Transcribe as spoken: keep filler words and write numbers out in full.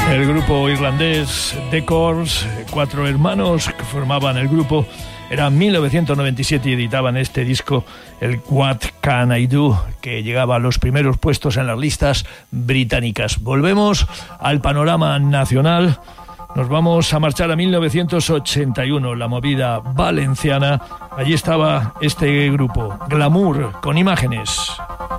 El grupo irlandés The Corrs, cuatro hermanos que formaban el grupo, era mil novecientos noventa y siete y editaban este disco, el What Can I Do, que llegaba a los primeros puestos en las listas británicas. Volvemos al panorama nacional. Nos vamos a marchar a mil novecientos ochenta y uno, la movida valenciana. Allí estaba este grupo, Glamour, con imágenes.